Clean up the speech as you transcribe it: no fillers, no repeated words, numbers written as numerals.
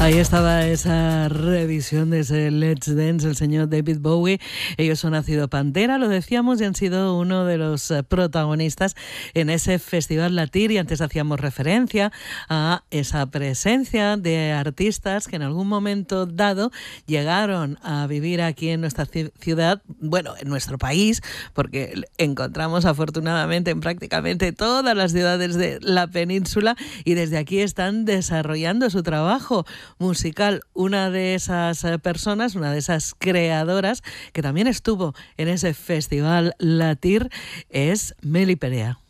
Ahí estaba esa revisión de ese Let's Dance, el señor David Bowie. Ellos son Ácido Pantera, lo decíamos, y han sido uno de los protagonistas en ese Festival Latir. Y antes hacíamos referencia a esa presencia de artistas que en algún momento dado llegaron a vivir aquí en nuestra ciudad, bueno, en nuestro país, porque encontramos afortunadamente en prácticamente todas las ciudades de la península, y desde aquí están desarrollando su trabajo musical. Una de esas personas, una de esas creadoras que también estuvo en ese Festival Latir, es Meli Perea.